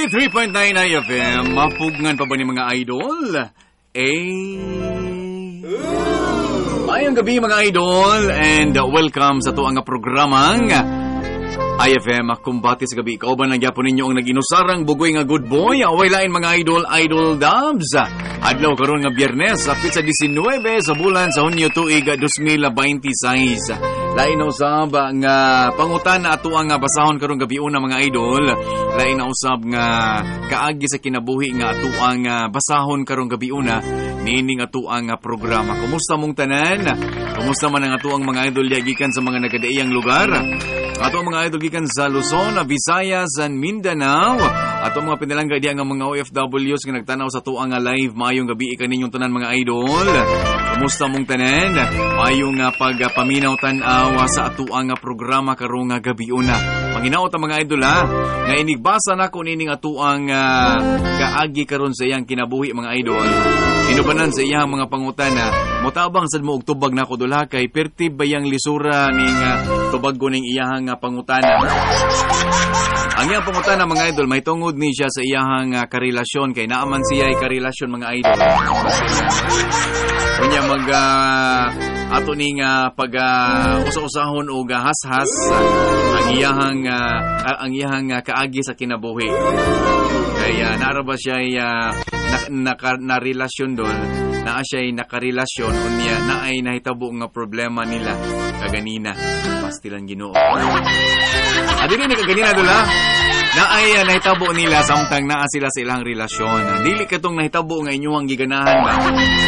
93.9 IFM, mapugngan pa ba ni mga idol? Mayang gabi mga idol, and welcome sa tuang programang IFM Kumbati sa gabi. Ikaw ba nagyapon ninyo ang nag-inusarang bugoy nga good boy? Away lain mga idol dubs. Adlaw karon nga Biyernes, sapit sa 19 sa bulan sa Hunyo tuig 2026. Lain na usab nga pangutan na ato ang basahon karon gabi una mga idol. Lain na usab nga kaagi sa kinabuhi nga ato ang basahon karon gabi una nining ato ang programa. Kumusta mong tanan? Kumusta man ang ato ang mga idol gikan sa mga nagadaiyang lugar? Ato ang mga idol gikan sa Luzon, Visayas, and Mindanao. Ato ang mga pinalangga diya nga mga OFWs nga nagtanaw sa tuang live. Maayong gabi kaninyong tanan mga idol. Kumusta mong tanan? Maayong pagpaminaw tanaw sa ato ang programa karong gabi una. Panginaot ang mga idol nga inigbasa na ko nining ato ang kaagi karon sa iyang kinabuhi mga idol. Inubanan sa iyang mga pangutana. Motabang sad mo og tubag na ko dula kay pertib bayang lisura ning tubag ko ning iyang pangutana. Ang iyang pangutana mga idol may tungod ni siya sa iyang karelasyon kay naaman siya ay karelasyon mga idol. Kunya ato ning pag usa-usahon o hashas ang iyang kaagi sa kinabuhi. Kaya naraba siya na relasyon doon, naa siya ay nakarelasyon unya na ay nahitabo nga problema nila kaganina pastilan Ginoo. Adili ni kaganina dola na ay nahitabo nila samtang naa sila sa ilang relasyon. Dili katong nahitabo nga inyong giganahan ba.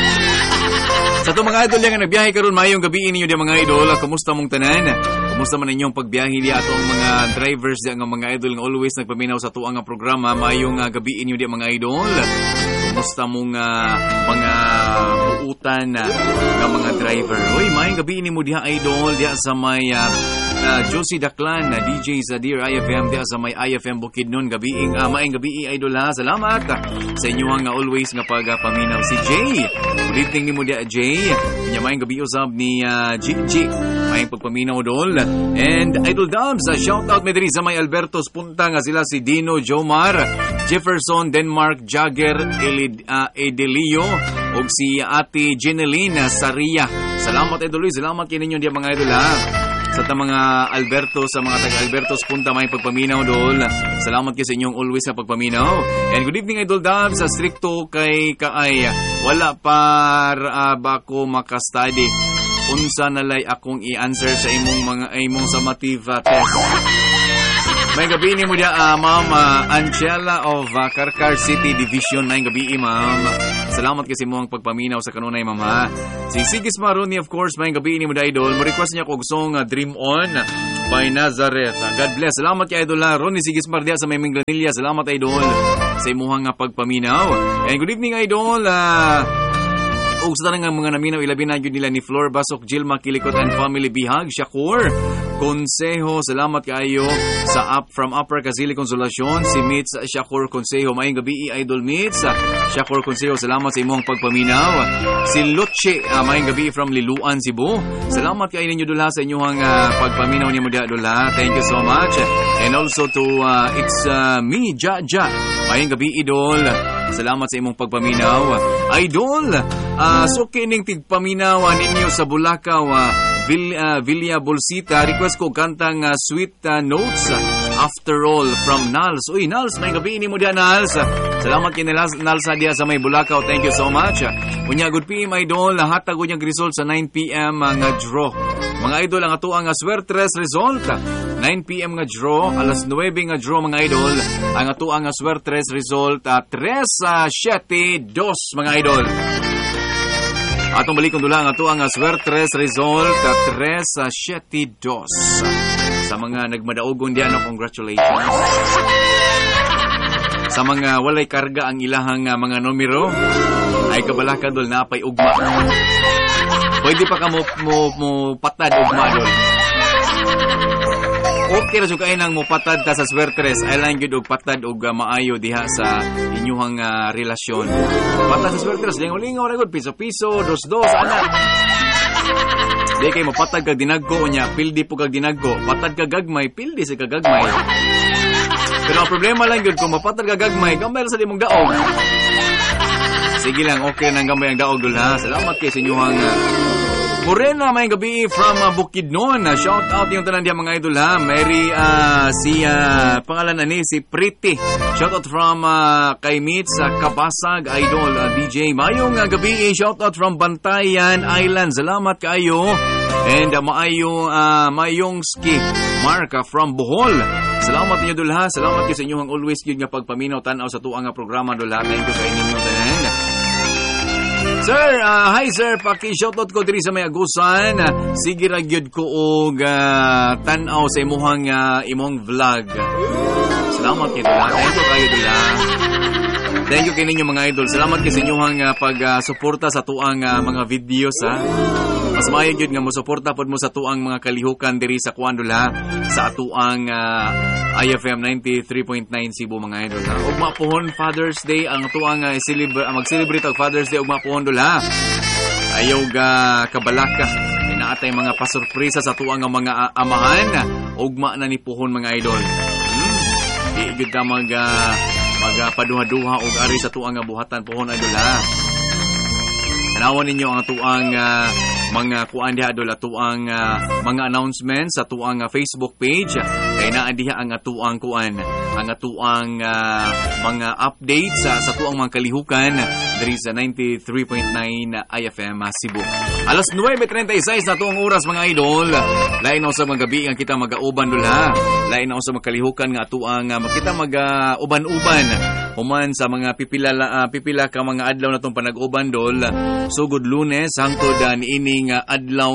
Sa itong mga idol nga nagbiyahe karon mayong gabi ninyo di mga idol. Kumusta mong tanan? Kumusta man inyong pagbiyahe di atong mga drivers di nga mga idol nga always nagpaminaw sa tuang nga programa mayong gabi ninyo di mga idol. Kumusta mong mga buutan nga mga driver? Uy, mayong gabi ni mo diha idol diha sa may Josie Daklan, DJ sa Dear IFM diha sa may IFM Bukidnon gabi maayong gabi idol ha. Salamat sa inyo nga always nga pagpaminaw si Jay. Good evening ni mo diha Jay. Kanya mayong gabi usab ni Gigi. Mayong pagpaminaw dol. And Idol Dubs, shout out me diri sa may Albertos Punta nga sila si Dino Jomar, Jefferson, Denmark, Jagger, Edelio ug si Ate Jeneline Saria. Salamat idol, salamat kininyo diya mga idol ha. Sa mga Alberto, sa mga taga-Albertos Punta may pagpaminaw dol. Salamat kayo sa inyong always sa pagpaminaw. And good evening Idol Dab sa stricto kay kaay. Wala ba ko makastudy. Unsa nalay akong i-answer sa imong summative test. May gabi ni mo diya, Ma'am Angela of Karkar City Division. May gabi, Ma'am. Salamat kasi mo ang pagpaminaw sa kanunay, Mama. Si Sigis Maroni, of course, may gabi ni mo diya, Idol. Mo-request niya kong song Dream On by Nazareth. God bless. Salamat kay Idol Ronnie Sigis Mardia sa may Minglanilla. Salamat, Idol, sa imuhang pagpaminaw. And good evening, Idol. Og sa tanang mga naminaw ilabi na yun nila ni Flor Basok, Jilma Kilikot and Family Bihag, Shakur Consejo, salamat kayo sa from Upper Kazili Konsolasyon, si Mitz Shakur Consejo, mayong gabi Idol Mitz Shakur Consejo, salamat sa imong pagpaminaw. Si Luche, mayong gabi from Liluan, Cebu, salamat kayo ninyo dula sa inyong pagpaminaw niyo mo dula, thank you so much. And also to it's me Jaja, mayong gabi Idol, salamat sa imong pagpaminaw Idol. So kining tigpaminaw ninyo sa Bulacau, Villa Bolsita, request ko kantang Sweet Notes After All from Nals. Uy, Nals, may gabi ni mo diyan, Nals. Salamat kay Nals diya sa may Bulacau. Thank you so much. Kunya, good PM, Idol. Hatag ko niyang result sa 9 PM nga draw. Mga Idol, ang ato ang Swertres result. 9 PM nga draw, alas 9 nga draw, mga Idol. Ang ato ang Swertres result, 3-7-2, mga Idol. Atong balik kong dula nga ito ang Swertres result 3-7-2. Sa mga nagmadaogon diyan, congratulations. Sa mga walay karga ang ilahang mga numero, ay kabalakan dol na pay ugma. Pwede pa ka mo patad ugma dol. Okay ra jud kay nang mo patad ta sa Swertres, ay lang gyud og patad og maayo diha sa inyong relasyon. Patad sa Swertres, lingaw-lingaw ra gud, piso-piso, dos-dos ana. Di kay mo patad kag dinaggo nya, pildi po kag dinaggo. Patad kag gagmay, pildi sa kag gagmay. Pero ang problema lang yun, kung mapatag gagmay, gamay sa di mong daog. Sige lang, okay nang gamay ang daog dul ha. Salamat kay sa inyong Morena, may gabi from Bukidnon. Shout out yung tanan diya mga idol ha. Mary, pangalan na ni, si Pretty. Shout out from kay Meets, Kabasag, idol, DJ. Mayong gabi, shout out from Bantayan Island. Salamat kayo. And mayong ski, Mark from Bohol. Salamat niyo dul ha. Salamat kayo sa inyong always yun nga pagpaminaw tanaw sa tuang programa dul ha. Thank you sa inyong tanan. Sir, hi sir, paki-shoutout ko diri sa may Agusan. Sige ra gyud ko og tan-aw sa imong vlog. Salamat kay dula. Thank you kayo dula. Thank you kininyo mga idol. Salamat kay sa inyong pag-suporta sa tuang mga videos ha. Mas maayo gyud nga mo suporta pod mo sa tuang mga kalihukan diri sa kuan dula sa atuang IFM 93.9 Cebu mga idol ha. Ug mapuhon Father's Day ang tuang mag-celebrate og Father's Day ug mapuhon dula. Ayaw kabalaka. Inaatay mga pasurpresa sa tuang mga amahan ugma na ni puhon mga idol. Di gyud ka magpaduha-duha og ari sa tuang buhatan puhon idol ha. Tanawan ninyo ang tuang mga kuan diha adol atuang mga announcements sa atuang Facebook page kay naa diha ang atuang kuan ang atuang mga updates sa atuang mga kalihukan diri sa 93.9 IFM Cebu. Alas 9:36 na tuang oras mga idol. Lain na sa mga gabi ang kita mag-auban dula. Lain na sa mga kalihukan nga atuang kita mag-uban-uban human sa mga pipila ka mga adlaw natong panag-uban dol. Sugod Lunes hangtod niini adlaw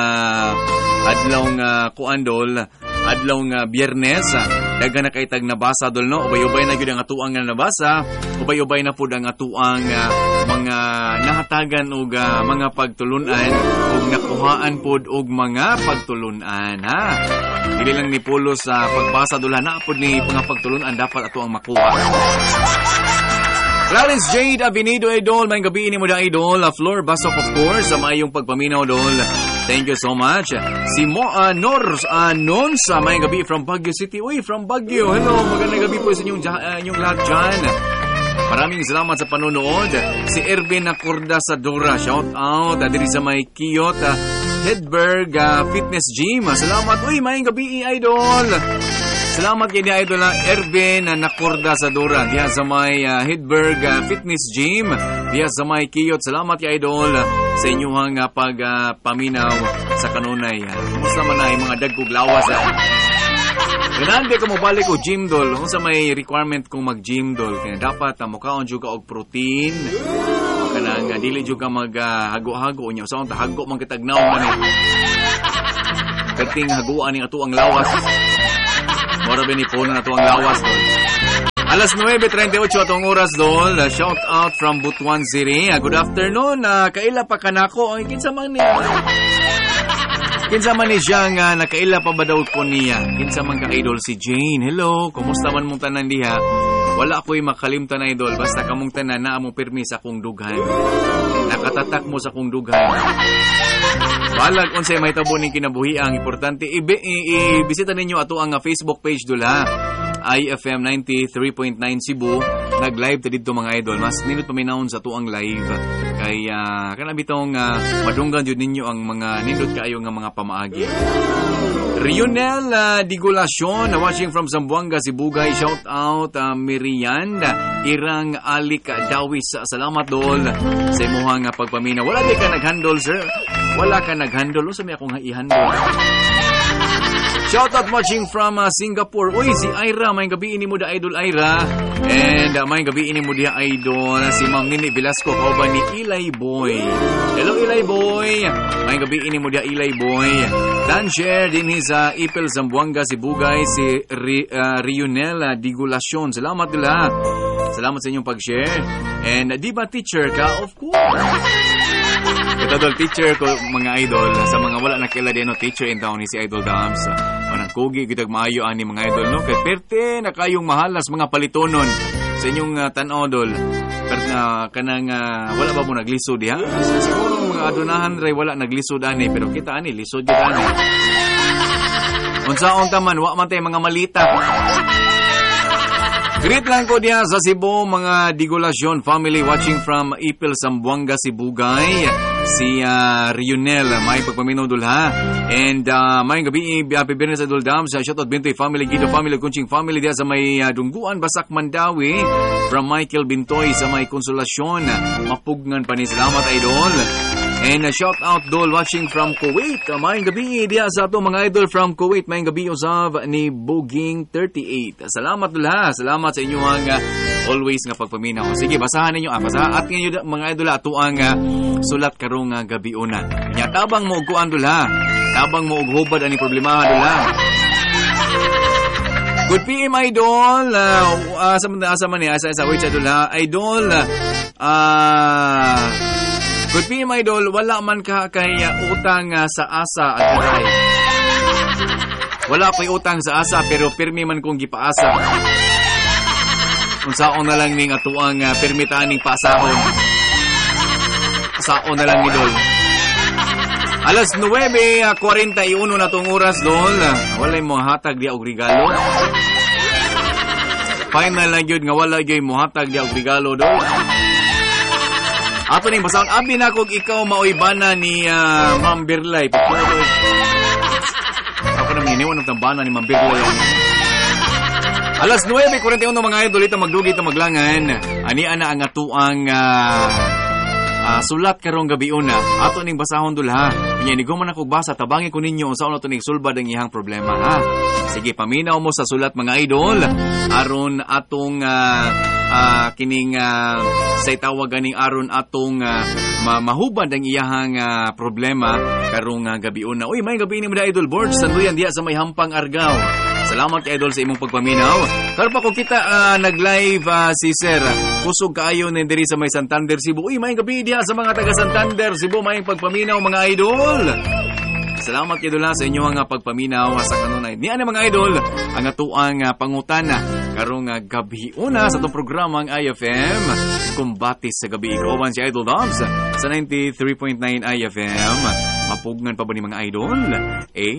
Biyernes daga na kay tag nabasa dol no ubay-ubay na gyud ang atuang nga nabasa ubay-ubay na pud ang atuang mga nahatagan og mga pagtulunan ug nakuhaan pud og mga pagtulunan ha dili lang ni pulos sa pagbasa dol na pud ni mga pagtulunan dapat atuang makuha. Clarence Jade Avenido idol, may gabi ni mo da idol, Flor Basok of course, sa mayong pagpaminaw idol. Thank you so much. Si Nonsa, may gabi from Baguio City. Uy, from Baguio. Hello, magandang gabi po sa inyong lahat dyan. Maraming salamat sa panonood. Si Ervin Nacorda sa Dora, shout out. Diri sa may Kiyot, Hedberg Fitness Gym. Salamat. Uy, may gabi idol. Salamat kay idol Ervin Nacorda sa Dora. Diya sa may Hedberg Fitness Gym. Diya sa may Kiyot. Salamat kay idol sa inyong pagpaminaw sa kanunay. Kumusta man na yung mga dagkog lawas Ganante ko mo balik o gym dol. Kung sa may requirement kong mag-gym dol. Kaya dapat mukhaon juga og protein. Kanang dili juga mag-hago-hago niya. Sa unta hago man kitagnaw man kating haguan ning ato ang lawas. Mora binipon na ito ang lawas doon. Alas 9:38 atong oras doon. Shout out from Butuan City. Good afternoon. Kaila pa kanako. Kinsa man ni siya nga nakaila pa ba daw po niya? Kinsa man ka idol si Jane. Hello. Kumusta man mong tanan diha? Wala ako'y makalimtan idol. Basta kamong tanan na among pirmi sa kong dughan. Nakatatak mo sa kong dughan. Balag unsay may tabo ning kinabuhi ang importante ibisita ninyo ato ang Facebook page dula IFM 93.9 Cebu. Nag-live ta didto mga idol. Mas nindot paminawon sa tuang live. Kay kana bitong madunggan jud ninyo ang mga nindot kaayo nga mga pamaagi. Rionel Digulacion watching from Zamboanga, Sibugay. Shout out Mirianda Irang Alik Dawis. Salamat dol sa imong pagpamina. Wala di ka nag-handle sir. Wala ka nag-handle. Sa may akong i-handle. Shoutout watching from Singapore. Uy, si Ira. May gabi ini mo da idol Ira. And may gabi ini mo dia idol si Ma'am Nini Velasco. Kauban ni Ilay Boy. Hello Ilay Boy. May gabi ini mo dia Ilay Boy. Dan share din sa Ipil Zamboanga, Sibugay. Si Rionel Digulacion. Salamat nila. Salamat sa inyong pag-share. And di ba teacher ka? Of course. Ito dol teacher ko mga idol sa mga wala nakilala din no teacher in town ni si Idol Dams. Manang kugi gitag maayo ani mga idol no kay perte na kayong mahalas mga palitonon sa inyong tan-aw dol. Pero kanang wala ba mo naglisod ha? Siguro mga adunahan ray wala naglisod ani pero kita ani lisod jud ani. Unsaon ta man wa man tay mga malita. Greet lang ko diya sa Cebu, mga Digulacion family watching from Ipil, Zamboanga, Sibugay. Si Rionel, may pagpaminaw dulha. And may gabi, happy birthday sa Duldam. Sa shoutout Bintoy family, Guido family, Kunching family diya sa may Dungguan, Basak, Mandawi. From Michael Bintoy sa may Konsolasyon. Mapugnan pa ni. Salamat, idol. And shout out Dol watching from Kuwait. May gabi diya sa ato mga idol from Kuwait. May gabi usab ni Buging 38. Salamat dulha. Salamat sa inyo ang always nga pagpaminaw. Sige, basahan ninyo. Basahan at ngayon mga idol ato ang sulat karong gabi una. Nya tabang mo og kuan dulha. Tabang mo og hubad ani problema dulha. Good PM idol. Asa man ni asa wait sa dulha. Idol. Good PM idol, wala man ka kay utang sa asa at aray. Wala ko'y utang sa asa pero pirmi man kong gipaasa. Kung saon na lang ning atuang permitaan ning pasahon. Saon na lang ni Dol. Alas 9:41 na tong oras, Dol. Walay mo hatag di og regalo. Final lang yun nga wala gyud mo hatag di og regalo, Dol. Ato ning basahon abi na kog ikaw maoy bana ni Ma'am Birlay. Ako na miniwan ng tambana ni Ma'am Birlay. Alas 9:41 mga idol, ito magdugi ito maglangan. Ani ana ang atuang sulat karong gabi una. Ato ning basahon dulha. Nya ni man ako basa tabangi ko ninyo unsa uno to ning sulbad ang iyang problema ha. Sige paminaw mo sa sulat mga idol aron atong kining sa tawagan ning aron atong mahubad ang iyahang problema karong gabi una. Uy, may gabi ni mga idol board sanduyan diya sa may Hampang Argao. Salamat idol sa imong pagpaminaw. Pero pa kung kita nag-live si Sir, kusog kaayo ni diri sa may Santander, Cebu. Uy, may gabi diya sa mga taga Santander, Cebu, may pagpaminaw mga idol. Salamat idol sa inyo ang pagpaminaw sa kanunay. Niyan mga idol, ang atuang pangutana karong gabi una sa itong programa ang IFM Kumbatis sa gabi. Ikaw si Idol Dobbs sa 93.9 IFM. Mapugnan pa ba ni mga idol?